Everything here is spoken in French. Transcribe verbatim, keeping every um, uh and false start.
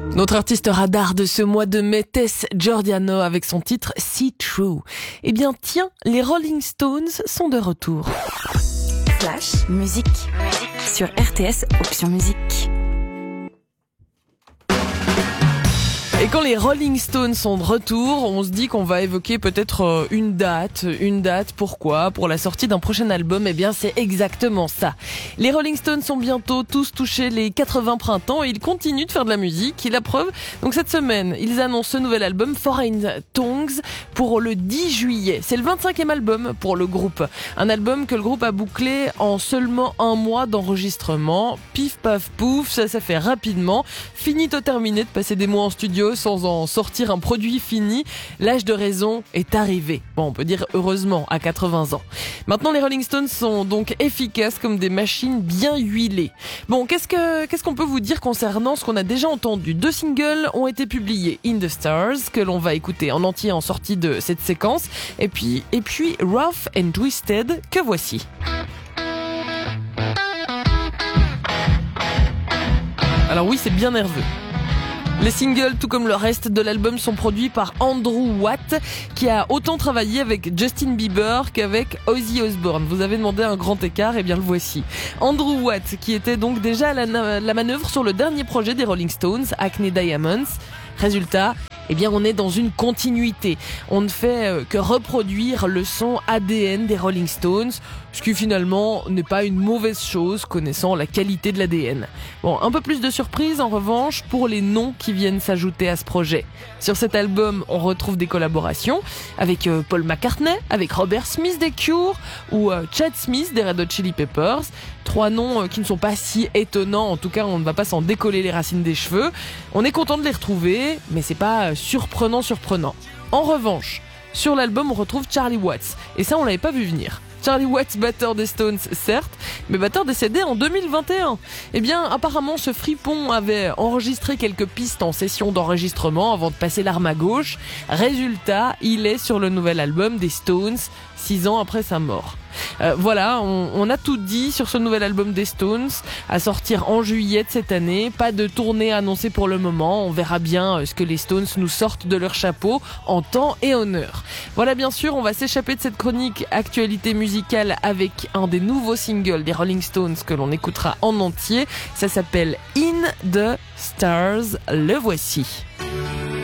Notre artiste radar de ce mois de mai, Tess Giordano, avec son titre See True. Eh bien tiens, les Rolling Stones sont de retour. Flash, musique, musique sur R T S, option musique. Et quand les Rolling Stones sont de retour, on se dit qu'on va évoquer peut-être une date. Une date, pourquoi ? Pour la sortie d'un prochain album, eh bien c'est exactement ça. Les Rolling Stones sont bientôt tous touchés les quatre-vingts printemps et ils continuent de faire de la musique. Et la preuve, donc cette semaine, ils annoncent ce nouvel album Foreign Tongues pour le dix juillet. C'est le vingt-cinquième album pour le groupe. Un album que le groupe a bouclé en seulement un mois d'enregistrement. Pif paf pouf, ça ça fait rapidement. Finito terminé de passer des mois en studio sans en sortir un produit fini. L'âge de raison est arrivé. Bon, on peut dire heureusement, à quatre-vingts ans. Maintenant, les Rolling Stones sont donc efficaces comme des machines bien huilées. Bon, qu'est-ce que, qu'est-ce qu'on peut vous dire concernant ce qu'on a déjà entendu ? Deux singles ont été publiés. In the Stars, que l'on va écouter en entier en sortie de cette séquence. Et puis, et puis Rough and Twisted, que voici. Alors oui, c'est bien nerveux. Les singles, tout comme le reste de l'album, sont produits par Andrew Watt, qui a autant travaillé avec Justin Bieber qu'avec Ozzy Osbourne. Vous avez demandé un grand écart, et bien le voici. Andrew Watt, qui était donc déjà à la, la manœuvre sur le dernier projet des Rolling Stones, Acne Diamonds. Résultat, eh bien on est dans une continuité. On ne fait que reproduire le son A D N des Rolling Stones, ce qui finalement n'est pas une mauvaise chose connaissant la qualité de l'A D N. Bon, un peu plus de surprise en revanche pour les noms qui viennent s'ajouter à ce projet. Sur cet album, on retrouve des collaborations avec euh, Paul McCartney, avec Robert Smith des Cure ou euh, Chad Smith des Red Hot Chili Peppers. Trois noms euh, qui ne sont pas si étonnants, en tout cas on ne va pas s'en décoller les racines des cheveux. On est content de les retrouver, mais c'est pas euh, surprenant surprenant. En revanche, sur l'album on retrouve Charlie Watts, et ça on l'avait pas vu venir. Charlie Watts, batteur des Stones, certes, mais batteur décédé en deux mille vingt et un. Eh bien, apparemment, ce fripon avait enregistré quelques pistes en session d'enregistrement avant de passer l'arme à gauche. Résultat, il est sur le nouvel album des Stones, six ans après sa mort. Euh, voilà, on, on a tout dit sur ce nouvel album des Stones, à sortir en juillet de cette année. Pas de tournée annoncée pour le moment. On verra bien ce que les Stones nous sortent de leur chapeau en temps et honneur. Voilà, bien sûr, on va s'échapper de cette chronique actualité musicale avec un des nouveaux singles des Rolling Stones que l'on écoutera en entier. Ça s'appelle In the Stars. Le voici.